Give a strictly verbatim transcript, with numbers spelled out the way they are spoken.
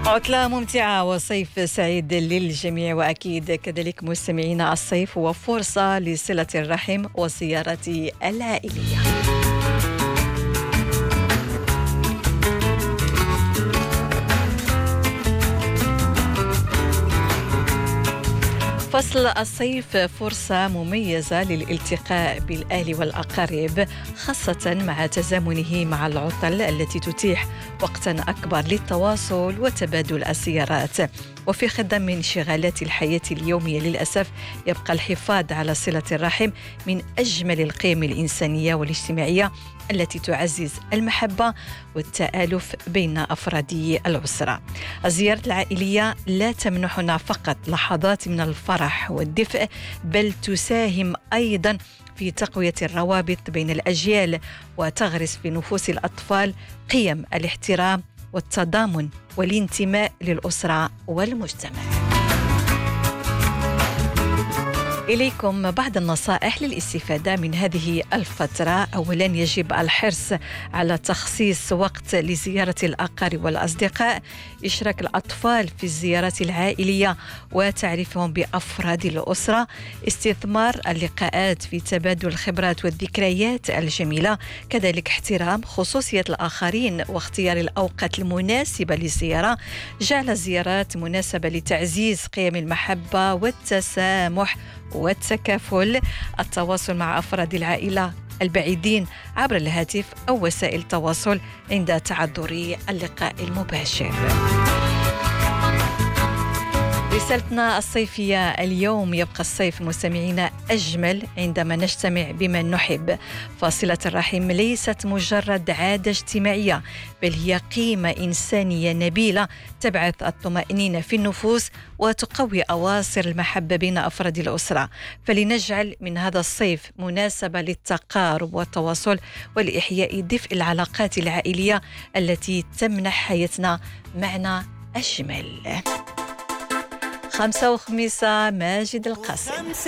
عطلة ممتعة وصيف سعيد للجميع، وأكيد كذلك مستمعينا الصيف هو فرصة لصلة الرحم والزيارة العائلية. فصل الصيف فرصة مميزة للالتقاء بالأهل والأقارب، خاصة مع تزامنه مع العطل التي تتيح وقتا أكبر للتواصل وتبادل الزيارات. وفي خضم من انشغالات الحياة اليومية للأسف يبقى الحفاظ على صلة الرحم من أجمل القيم الإنسانية والاجتماعية التي تعزز المحبة والتآلف بين أفراد الأسرة. الزيارة العائلية لا تمنحنا فقط لحظات من الفرح والدفء، بل تساهم أيضا في تقوية الروابط بين الأجيال وتغرس في نفوس الأطفال قيم الاحترام والتضامن والانتماء للأسرة والمجتمع. إليكم بعض النصائح للاستفادة من هذه الفترة. أولا، يجب الحرص على تخصيص وقت لزيارة الأقارب والأصدقاء، إشراك الأطفال في الزيارات العائلية وتعريفهم بأفراد الأسرة، استثمار اللقاءات في تبادل الخبرات والذكريات الجميلة، كذلك احترام خصوصية الآخرين واختيار الأوقات المناسبة للزيارة، جعل الزيارات مناسبة لتعزيز قيم المحبة والتسامح والتكافل، التواصل مع أفراد العائلة البعيدين عبر الهاتف أو وسائل التواصل عند تعذر اللقاء المباشر. رسالتنا الصيفية اليوم: يبقى الصيف مستمعينا أجمل عندما نجتمع بمن نحب، فصلة الرحم ليست مجرد عادة اجتماعية، بل هي قيمة إنسانية نبيلة تبعث الطمأنينة في النفوس وتقوي أواصر المحبة بين أفراد الأسرة. فلنجعل من هذا الصيف مناسبة للتقارب والتواصل ولإحياء دفء العلاقات العائلية التي تمنح حياتنا معنى أجمل. خمسة وخميسة ماجد القاسم.